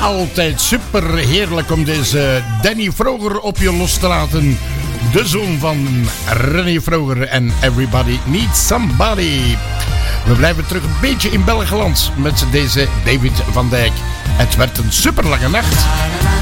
Altijd super heerlijk om deze Danny Vroger op je los te laten. De zoon van René Vroger en Everybody Needs Somebody. We blijven terug een beetje in Belgeland met deze David van Dijk. Het werd een super lange nacht.